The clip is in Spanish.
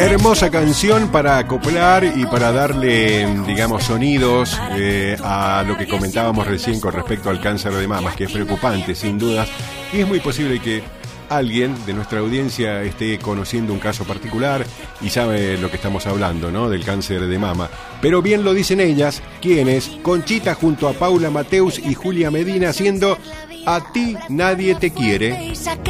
Hermosa canción para acoplar y para darle, digamos, sonidos a lo que comentábamos recién con respecto al cáncer de mama, que es preocupante, sin dudas, y es muy posible que alguien de nuestra audiencia esté conociendo un caso particular y sabe lo que estamos hablando, ¿no? Del cáncer de mama. Pero bien lo dicen ellas, ¿quiénes? Conchita junto a Paula Mateus y Julia Medina haciendo A ti nadie te quiere.